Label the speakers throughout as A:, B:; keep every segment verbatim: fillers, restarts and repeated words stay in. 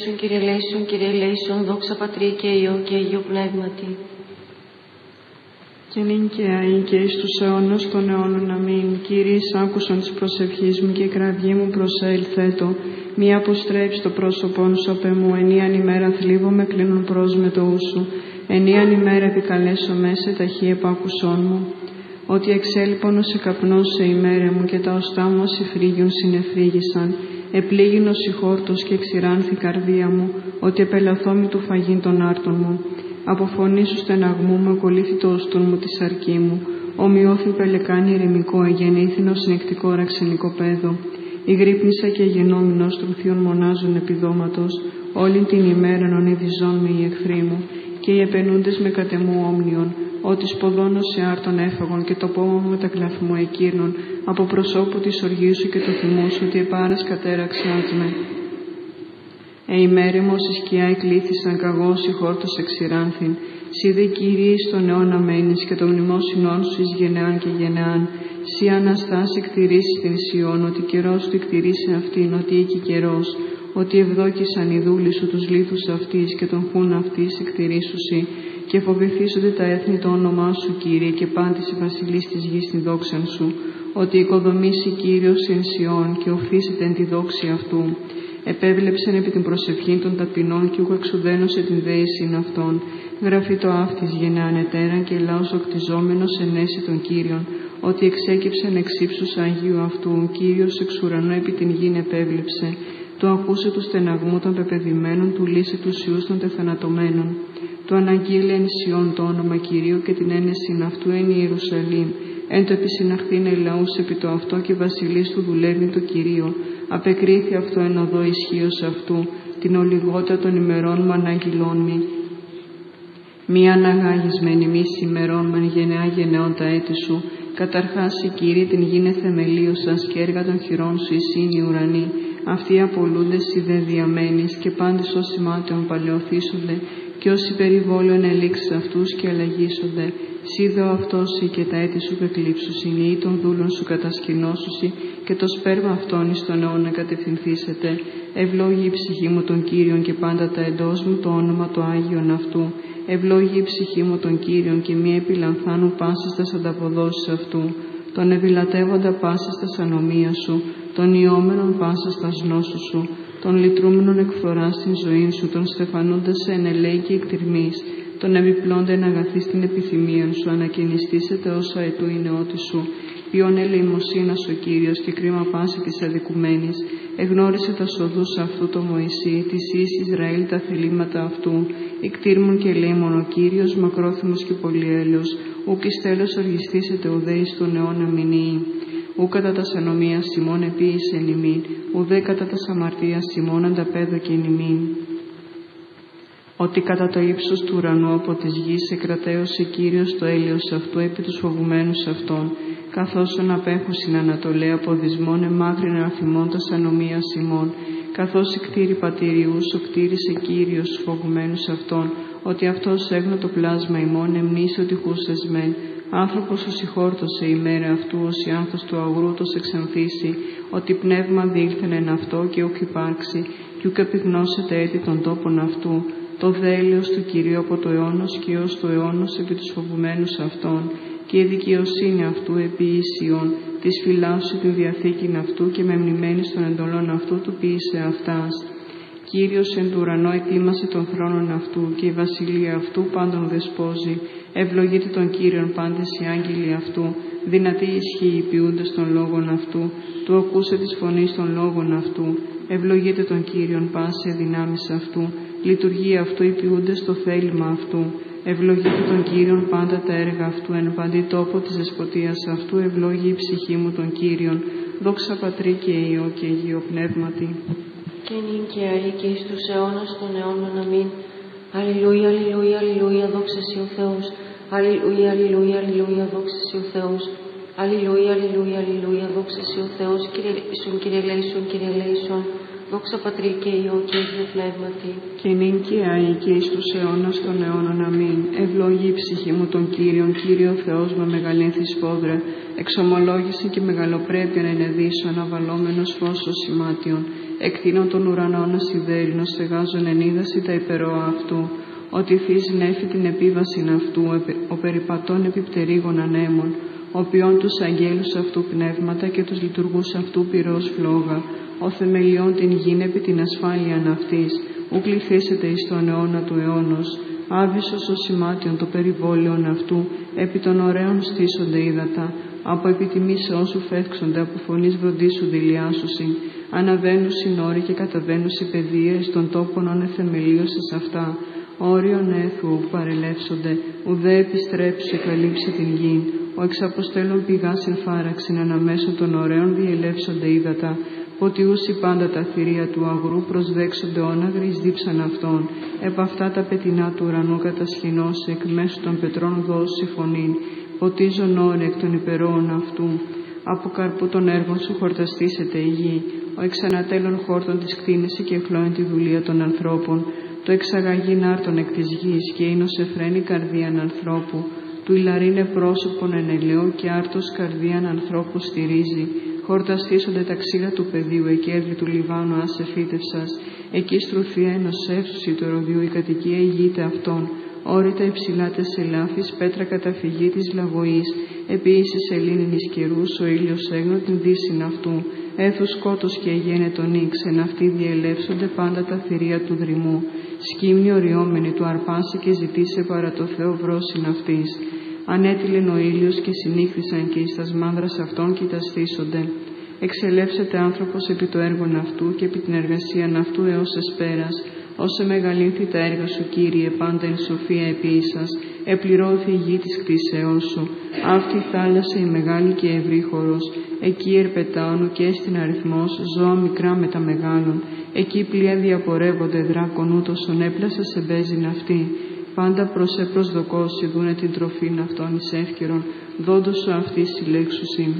A: Κύριε ελέησον, Κύριε ελέησον, δόξα Πατρί και Υιό και Αγίου Πνεύματι.
B: Και νυν και αεί και εις τους αιώνας των αιώνων αμήν. Κύριε, εις άκουσον της προσευχής μου και η κραυγή μου προσέλθετο. Μη αποστρέψει το πρόσωπόν σου απ' εμού, ενίαν ημέρα θλίβομαι κλείνουν προς με το ούσου. Ενίαν ημέρα επικαλέσω μέσα ταχύ επάκουσόν μου. Ότι εξέλιπον σε καπνός σε ημέρα μου και τα οστά μου όσοι φρύγιον συνεφρύγησαν. Επλήγινος η χόρτος και εξηράνθη η καρδία μου, ότι επελαθόμη του φαγήν των άρτων μου. Από φωνή σου στεναγμού μου ακολύθη το οστούν μου τη σαρκή μου. Ομοιώθη πελεκάνη ερημικό, εγεννήθηνο συνεκτικό ραξενικό πέδο. Η γρύπνησα και γεννόμενος τρουθείων μονάζουν επιδόματος, όλη την ημέρα νονιδιζών με οι εχθροί μου, και οι επενούντες με κατεμού όμνιον, ότι σποδώνω σε άρτων έφαγον και το πόμα μου τα κλαθμού εκείρνων, από προσώπου της οργής σου και το θυμού σου, ότι επάρας κατέραξάς με. Ε ημέρεμος η σκιά εκλήθησαν, καγός η χόρτος εξηράνθην. Σύ δε Κύριε εις τον αιώνα μένεις και το μνημόσυνόν σου εις γενεάν και γενεάν. Σύ αναστάς εκτηρήσεις την Σιών, ότι καιρός του εκτηρήσει αυτήν, ότι εκεί καιρός. Ότι ευδόκησαν οι δούλοι σου τους λίθους αυτής και τον χούν αυτής εκτηρήσουσι. Και φοβηθήσονται τα έθνη το όνομά σου, Κύριε, και πάντης οι βασιλείς της γης την δόξαν σου. Ότι οικοδομήσει Κύριος εν Σιών και οφθήσεται εν τη δόξη αυτού. Επέβλεψεν επί την προσευχή των ταπεινών και ούκο εξουδένωσε την δέησιν αυτών. Γραφεί το αυτής γενεάν ετέραν και λαός οκτιζόμενος ενέσει των Κύριων. Ότι εξέκυψεν εξ ύψους Αγίου αυτού, Κύριος εξ ουρανού επί την γην επέβλεψε. Το ακούσε του στεναγμού των πεπεδημένων, του λύσε τους ιούς των τεθανατωμένων. Το αναγγείλε εν Σιών το όνομα Κυρίου και την ένεσιν αυτού εν Ιερουσαλήμ. Εν το επισυναχθήνε λαούς επί το αυτό και βασιλείς του δουλεύει το Κυρίο. Απεκρίθη αυτό εν οδό ισχύος αυτού, την ολιγότητα των ημερών μου αναγγυλών μη. Μη αναγάγισμένη μη ημερών μεν γενεά γενεών τα έτη σου. Καταρχάς η Κύριε την γίνε θεμελίωσαν και έργα των χειρών σου εισήν οι ουρανοί. Αυτοί απολούντες οι δε διαμένεις και πάντες όσοι μάταιον παλαιοθήσονται και όσοι περιβόλων ελίξεις αυτούς και αλλαγήσονται. Σίδω αυτός ή και τα έτη σου πεκλείψουσι, ή των δούλων σου κατασκηνώσουσι και το σπέρμα αυτόν εις τον αιώνα κατευθυνθήσετε. Ευλόγη η ψυχή μου τον Κύριον και πάντα τα εντός μου το όνομα το Άγιον αυτού. Ευλόγη η ψυχή μου τον Κύριον και μη επιλανθάνου πάσης τας ανταποδόσεις αυτού. Τον ευηλατεύοντα πάσης τας ανομίας σου, τον ιόμενον πάσας τας γνώσου σου, τον λυτρούμενον εκφθοράς στην ζωή σου, τον στεφανούντας σε ενελέη και εκτιρμής, τον επιπλώντα εν αγαθή στην επιθυμία σου, ανακαινιστήσετε όσα ετού η νεότη σου. Ποιον ελεημοσύνας ο Κύριος και κρίμα πάση της αδικουμένης, εγνώρισε τα σοδούς αυτού το Μωυσή, της εις Ισραήλ τα θελήματα αυτού, εκτήρμων και ελεήμων ο Κύριος, μακρόθυμος και πολυέλεος, ουκ εις τέλος οργιστήσετε ουδέ εις τον αιώνα μηνύει. Ου κατά τας ανομίας Σιμών επίησε εν ημίν, ουδέ κατά τας αμαρτίας Σιμών ανταπέδωκε εν ημίν. Ότι κατά το ύψος του ουρανού από της γης εκρατέωσε Κύριος το έλεος αυτού επί τους φοβουμένους αυτών, καθώς ον απέχουσιν ανατολέ από δυσμών εμάχρην αφημών τας ανομίας ημών, καθώς εκτήρη πατηριούς ο κτήρισε Κύριος τους φοβουμένους αυτών, ότι αυτός έγνω το πλάσμα ημών εμνήσει ότι χούσες μεν. Άνθρωπος ως ηχόρτωσε η μέρα αυτού, ως η άνθος του αγρούτος εξανθήσει, ότι πνεύμα διήλθεν εν αυτό και ουκ υπάρξει, κι ουκ επιγνώσετε έτη των τόπων αυτού. Το δέλεος του Κυρίου από το αιώνος και ως το αιώνος επί τους φοβουμένους αυτών, και η δικαιοσύνη αυτού επί ίσιον, της φυλάσσου την διαθήκην αυτού και μεμνημένης των εντολών αυτού του ποιήσε αυτάς. Κύριος εν του ουρανό εκλίμασε των θρόνων αυτού και η βασιλεία αυτού πάντων δεσπόζει. Ευλογείτε τον Κύριον πάντες οι άγγελοι αυτού, δυνατοί ισχύει οι ποιούντες των λόγων αυτού, του ακούσε της φωνής των λόγων αυτού. Ευλογείτε τον Κύριον πάση δυνάμεις αυτού, λειτουργεί αυτού οι ποιούντες το θέλημα αυτού. Ευλογείτε τον Κύριον πάντα τα έργα αυτού, εν παντή τόπο της δεσποτείας αυτού, ευλόγη η ψυχή μου τον Κύριον. Δόξα Πατρί και Υιό και Αγίο Πνεύματι.
A: Και νυν και αεί και εις τους αιώνας των αιώνων αμήν. Αλληλούια, αλληλούια, αλληλούια, δόξα Συ ο Θεός. Αλληλούια, αλληλούια, αλληλούια, δόξα Συ ο Θεός. Αλληλούια, αλληλούια, αλληλούια, δόξα Συ ο Θεός. Κύριε ελέησον, Κύριε ελέησον, Κύριε ελέησον. Δόξα Πατρί και Υιό και Αγίου Πνεύματι.
B: Και νυν και αεί και εις τους αιώνας των αιώνων αμήν. Ευλόγη η ψυχή μου τον Κύριον, Κύριο Θεός με μεγαλύνθη σφόδρα. Εξομολόγηση και μεγαλοπρέπεια ενεδίσω, αναβαλόμενος φως ως σημάτιον. εκτείνων των ουρανών ασυδέρινος, στεγάζων εν είδαση τα υπερόα αυτού. Ότι θείς νέφη την επίβασιν αυτού, ο περιπατών επιπτερίγων ανέμων, ο ποιών τους αγγέλους αυτού πνεύματα και τους λειτουργούς αυτού πυρός φλόγα, ο θεμελιών την γην επί την ασφάλειαν αυτής, ου κληθήσετε εις τον αιώνα του αιώνος, άβυσος ο σημάτιον το περιβόλαιον αυτού, επί των ωραίων στήσονται ύδατα, από επιτιμής όσου φεύξονται, από φωνής βροντίσου δηλιάσουσιν, αναβαίνουν συνόροι και καταβαίνουν οι παιδείες των τόπων όν εθεμελίωσες αυτά, όριον έθου παρελεύσονται, ουδέ επιστρέψου καλύψει την γη. Ο εξαποστέλων πηγάς εν φάραξιν αναμέσω των ωραίων διελεύσονται ύδατα, ποτιούσι πάντα τα θηρία του αγρού προσδέξονται όναγροι εις δίψαν αυτών. Επ' αυτά τα πετεινά του ουρανού κατασχηνώσει εκ μέσου των πετρών δώσει φωνήν, ποτίζον όρε εκ των υπερόων αυτού. Από καρπού των έργων σου χορταστήσεται η γη, ο εξανατέλων χόρτων της κτίνηση και χλώεν τη δουλεία των ανθρώπων. Το εξαγαγήν άρτων εκ της γης και είναι ως εφραίνει καρδίαν ανθρώπου. Του ηλαρίνε πρόσωπον εν ελαιό και άρτος καρδίαν ανθρώπου στηρίζει. Χορταστήσονται τα ξύλα του πεδίου, εκέρδη του Λιβάνου ασεφίτευσας. Εκεί στρουθία ενός εύσουση του ερωδίου η κατοικία ηγείται αυτών. Όρητα υψηλά τες ελάφης, πέτρα καταφυγή της λαγωής. Επίσης σελήνην εις καιρούς, ο ήλιος έγνω την δύσιν αυτού. Έθου σκότος και γένε τον ίξ, εν αυτοί διελεύσονται πάντα τα θηρία του δρυμού. Σκύμνη οριόμενη του αρπάσει και ζητήσε παρά το Θεό βρόσιν αυτής. Ανέτειλεν ο ήλιος και συνήχθησαν και εις τας μάνδρας αυτών κοιταστήσονται. Εξελεύσεται άνθρωπος επί το έργον αυτού και επί την εργασίαν αυτού έως εσπέρας. Όσε μεγαλύνθη τα έργα σου, Κύριε, πάντα εν σοφία επίησας, επληρώθη η γη της κτίσεώς σου. Αυτή η θάλασσα η μεγάλη και ευρύχωρος, εκεί ερπετάωνο και έστιν αριθμός, ζώα μικρά με τα μεγάλων. Εκεί πλοία διαπορεύονται δράκων, ούτως ον έπλασα σε μπέζιν αυτή. Πάντα προς σε προσδοκώσει δούνε την τροφήν αυτών εις εύκαιρον, δόντος σου αυτή συλλέξουσιν.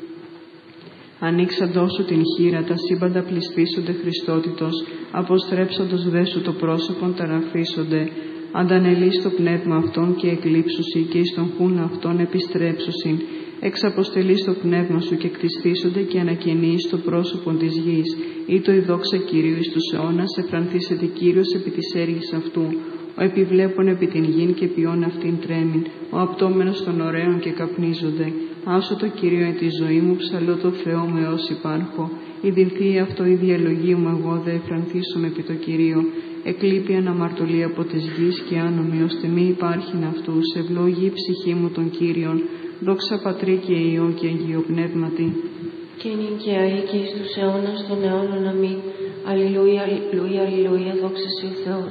B: Ανοίξαντός σου την χείρα, τα σύμπαντα πληστήσονται Χριστότητος, αποστρέψαντος δε σου το πρόσωπον ταραχθήσονται. Αντανελείς το πνεύμα αυτών και εκλείψουσι και εις τον χούν αυτών επιστρέψουσιν. Εξαποστελείς το πνεύμα σου και κτιστήσονται και ανακαινείς το πρόσωπον της γης. Ή το η δόξα Κυρίου εις τους αιώνας εφρανθήσεται Κύριος επί της έργης αυτού. Ο επιβλέπων επί την γην και ποιόν αυτήν τρέμην, ο απτόμενος των ωραίων και καπνίζονται. Άσω το Κυρίο εν τη ζωή μου, ψαλώ το Θεό μου έως υπάρχω. Η δηλθεί αυτό η διαλογή μου, εγώ δε εφρανθήσομαι επί το Κυρίο. Εκλείπει αναμαρτωλή από της γης και άνομη, ώστε μη υπάρχειν αυτούς. Ευλόγη η ψυχή μου των Κύριων. Δόξα Πατρί και Υιό και Αγίο Πνεύματι.
A: Και νυν και αεί και εις τους αιώνας των αιώνων αμήν. Αλληλούια, αλληλούια, αλληλούια, δόξα σοι ο Θεός.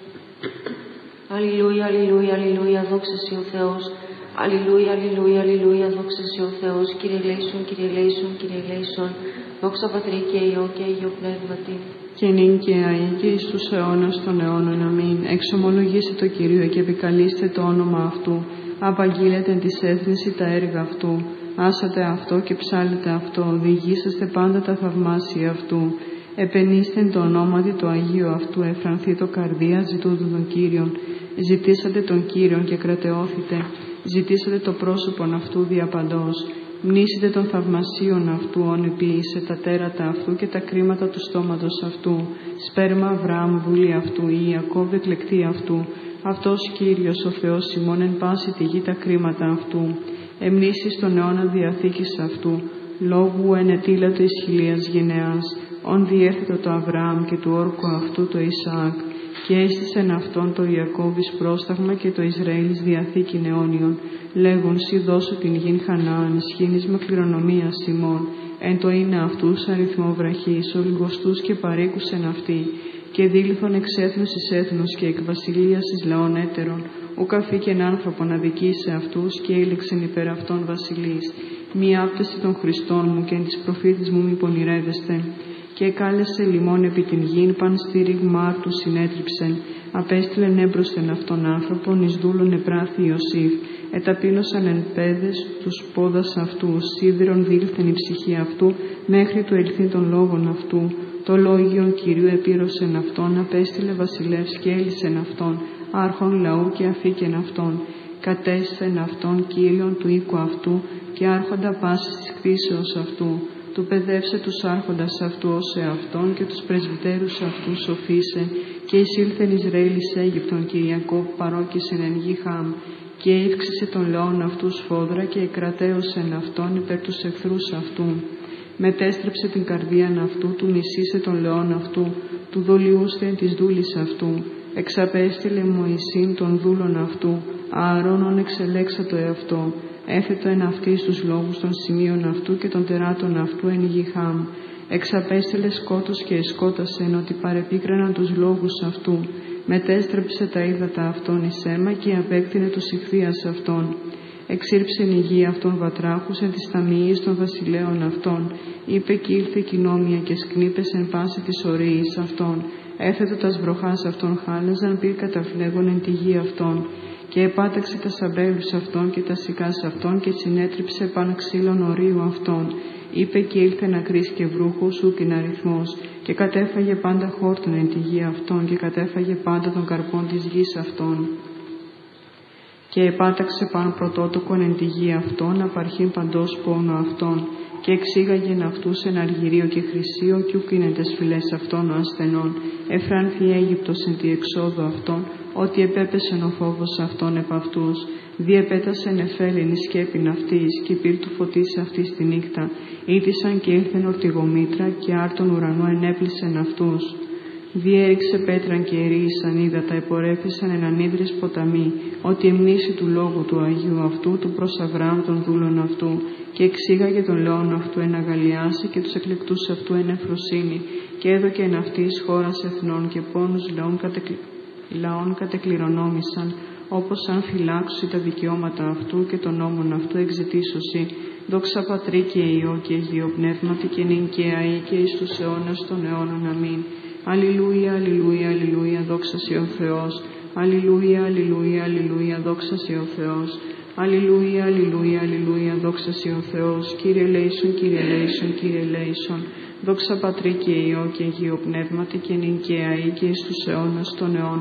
A: Αλληλούια, αλληλούια, αλληλούια, δόξα σοι ο Θεός. Αλληλούια, αλληλούια, αλληλούια, δόξα σοι ο Θεός. Κύριε ελέησον, Κύριε ελέησον, Κύριε ελέησον. Δόξα Πατρί και Υιό και Αγίο Πνεύματι.
B: Και νυν και αεί και εις τους αιώνας των αιώνων αμήν. Εξομολογήστε το Κυρίο και επικαλείστε το όνομα αυτού. Απαγγείλετε εν της έθνηση τα έργα αυτού. Άσατε αυτό και ψάλετε αυτό. Διηγήσαστε πάντα τα θαυμάσια αυτού. Επενήστε το ονόματι το Αγίο αυτού, εφρανθεί το καρδία, ζητούνται τον Κύριον. Ζητήσατε τον Κύριον και κρατεώθητε. Ζητήσατε το πρόσωπον αυτού διαπαντός. Μνήσετε των θαυμασίων αυτού, όν επίησε τα τέρατα αυτού και τα κρίματα του στόματος αυτού. Σπέρμα Αβραάμ, βουλή αυτού, η Ιακώβ εκλεκτή αυτού. Αυτός Κύριος ο Θεός ημών εν πάση τη γη τα κρίματα αυτού. Εμνήσεις των αιώνα διαθήκης αυτού. Λόγου ενετήλατο εις χιλίας γενεάς. Ον διέρθετο το Αβραάμ και του όρκου αυτού το Ισαάκ, και έστησεν αυτόν το Ιακώβης πρόσταγμα και το Ισραήλης διαθήκην αιώνιον, λέγον σοι δώσου την γην Χαναάν, σχήνισμα κληρονομίας ημών, εν το είναι αυτούς αριθμό βραχής, ολιγοστούς και παρήκουσεν αυτοί, και δήλθον εξ έθνους εις έθνος και εκ βασιλείας εις λαών έτερων, ουκ αφήκεν άνθρωπον αδικήσε αυτούς και έλεξεν υπέρ αυτών βασιλείς. Μη άπτεση των Χριστών μου και εν της προφήτης μου μη πονηρεύεστε. Και κάλεσε λιμών επί την γην, παν στήριγμα άρτου συνέτριψεν. Απέστειλεν έμπροσθεν αυτόν άνθρωπον, εις δούλων επράθη Ιωσήφ. Εταπείνωσαν εν πέδες τους πόδας αυτού, σίδηρον δήλθεν η ψυχή αυτού, μέχρι του ελθύν των λόγων αυτού. Το λόγιον Κυρίου επήρωσεν αυτόν, απέστειλε βασιλεύς και έλυσεν αυτόν, άρχον λαού και αφήκεν αυτόν. Κατέσθεν αυτόν Κύριον του οίκου αυτού, και άρχοντα πάσης της κτήσεως αυτού. του παιδεύσε τους άρχοντας αυτού ως εαυτόν και τους πρεσβυτέρους αυτού σοφίσε, και εισήλθεν Ισραήλ εις Αίγυπτον και Ιακώβ παρόκησεν εν γη Χάμ, και ύφξησε των λαών αυτού σφόδρα και εκρατέωσεν αυτόν υπέρ τους εχθρούς αυτού. Μετέστρεψε την καρδίαν αυτού, του μισήσε των λαών αυτού, του δολιούστε εν της δούλης αυτού. Εξαπέστειλε Μωυσήν των δούλων αυτού, Ααρώνων εξελέξατο εαυτό, έθετο εν αυτής τους λόγους των σημείων αυτού και των τεράτων αυτού εν γη Χάμ. Εξαπέστειλε σκότος και εσκότασεν ότι παρεπίκραναν τους λόγους αυτού. Μετέστρεψε τα ύδατα αυτών εις αίμα και απέκτηνε τους ηχθείας αυτών. Εξήρψεν η γη αυτών βατράχους εν της ταμιής των βασιλέων αυτών. Είπε κι ήλθε κοινόμια και σκνήπες εν πάση της ορίης αυτών. Έθετο τας βροχάς αυτών χάλαζαν, πυρ καταφλέγων εν τη γη αυτών. Και επάταξε τα σαμπέλους αυτών και τα σικάς αυτών και συνέτριψε παν ξύλων ορίου αυτών. Είπε κι ήλθε νακρής και βρούχος ούκιν αριθμός, και κατέφαγε πάντα χόρτον εν τη γη αυτών και κατέφαγε πάντα των καρπών της γης αυτών. Και επάταξε παν πρωτότοκον εν τη γη αυτών, απαρχήν παντός πόνο αυτών, και εξήγαγεν αυτούς εν αργυρίο και χρυσίο, κι ούκ είναι τες φυλές αυτών ο ασθενών. Εφράνθη Αίγυπτος εν τη εξόδου αυτών, ότι επέπεσεν ο φόβος αυτών επ' αυτούς. Διεπέτασεν εφέλην η σκέπην αυτής, και πυρ του φωτίσει αυτής τη νύχτα. Ήτησαν και ήλθεν ορτιγομήτρα, και άρτον ουρανό ενέπλησεν αυτούς. Διέριξε πέτραν και ερείσαν ύδατα, επορέφησαν εν ανίδρες ποταμοί, ότι εμνήσει του λόγου του Αγίου αυτού, του προς Αβραάμ των δούλων αυτού, και εξήγαγε των λαών αυτού εν αγαλιάσει και τους εκλεκτούς αυτού εν εφροσύνη, και έδωκε εν αυτής χώρας εθνών και πόνους λαών, κατεκλ... λαών κατεκληρονόμησαν, όπως αν φυλάξουσι τα δικαιώματα αυτού και των νόμων αυτού εξαιτήσωσι. Δόξα Πατρί και Υιό και Αγίο Πνεύματι και νυν και αεί και εις τους αιώνας των αιώνων. Αμήν. Αλληλούια, αλληλούια, αλληλούια, δόξα σοι ο Θεός. Αλληλούια, αλληλούια, αλληλούια, δόξα σοι ο Θεός. Αλληλούια, αλληλούια, αλληλούια, δόξα σοι ο Θεός. Κύριε ελέησον, Κύριε ελέησον, Κύριε ελέησον. Δόξα Πατρί και Υιό και Αγίο Πνεύματι και νυν και αεί και εις τους αιώνας των αιώνων.